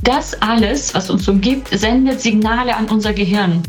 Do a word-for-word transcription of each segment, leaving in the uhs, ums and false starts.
das alles, was uns umgibt, sendet Signale an unser Gehirn.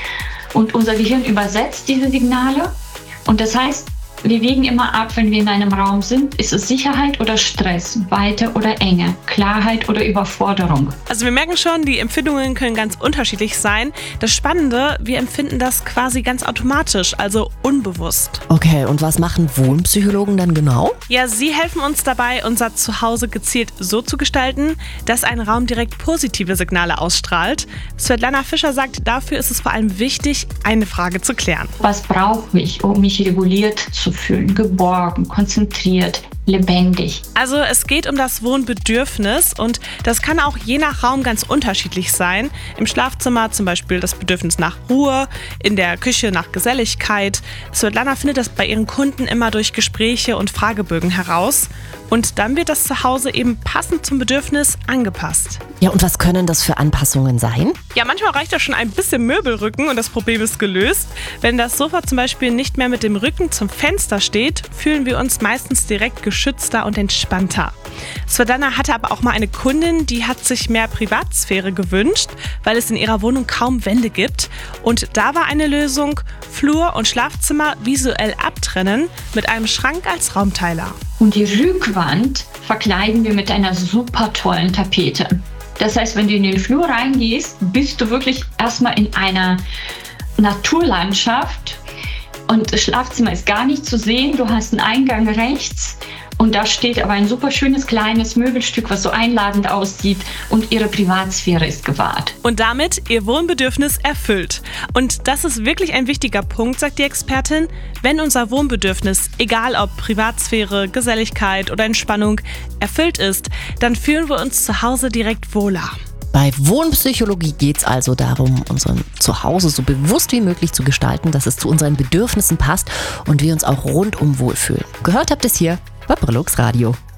Und unser Gehirn übersetzt diese Signale. Und das heißt, wir wägen immer ab, wenn wir in einem Raum sind, ist es Sicherheit oder Stress, Weite oder Enge, Klarheit oder Überforderung. Also wir merken schon, die Empfindungen können ganz unterschiedlich sein. Das Spannende, wir empfinden das quasi ganz automatisch, also unbewusst. Okay, und was machen Wohnpsychologen dann genau? Ja, sie helfen uns dabei, unser Zuhause gezielt so zu gestalten, dass ein Raum direkt positive Signale ausstrahlt. Svetlana Fischer sagt, dafür ist es vor allem wichtig, eine Frage zu klären. Was brauche ich, um mich reguliert zu fühlen, geborgen, konzentriert, lebendig? Also es geht um das Wohnbedürfnis und das kann auch je nach Raum ganz unterschiedlich sein. Im Schlafzimmer zum Beispiel das Bedürfnis nach Ruhe, in der Küche nach Geselligkeit. Svetlana findet das bei ihren Kunden immer durch Gespräche und Fragebögen heraus. Und dann wird das Zuhause eben passend zum Bedürfnis angepasst. Ja, und was können das für Anpassungen sein? Ja, manchmal reicht ja schon ein bisschen Möbelrücken und das Problem ist gelöst. Wenn das Sofa zum Beispiel nicht mehr mit dem Rücken zum Fenster steht, fühlen wir uns meistens direkt geschützter und entspannter. Svetlana hatte aber auch mal eine Kundin, die hat sich mehr Privatsphäre gewünscht, weil es in ihrer Wohnung kaum Wände gibt. Und da war eine Lösung, Flur und Schlafzimmer visuell abtrennen mit einem Schrank als Raumteiler. Und die Rückwand verkleiden wir mit einer super tollen Tapete. Das heißt, wenn du in den Flur reingehst, bist du wirklich erstmal in einer Naturlandschaft und das Schlafzimmer ist gar nicht zu sehen. Du hast einen Eingang rechts und da steht aber ein super schönes kleines Möbelstück, was so einladend aussieht und ihre Privatsphäre ist gewahrt. Und damit ihr Wohnbedürfnis erfüllt. Und das ist wirklich ein wichtiger Punkt, sagt die Expertin. Wenn unser Wohnbedürfnis, egal ob Privatsphäre, Geselligkeit oder Entspannung, erfüllt ist, dann fühlen wir uns zu Hause direkt wohler. Bei Wohnpsychologie geht es also darum, unser Zuhause so bewusst wie möglich zu gestalten, dass es zu unseren Bedürfnissen passt und wir uns auch rundum wohlfühlen. Gehört habt ihr es hier bei Brillux Radio.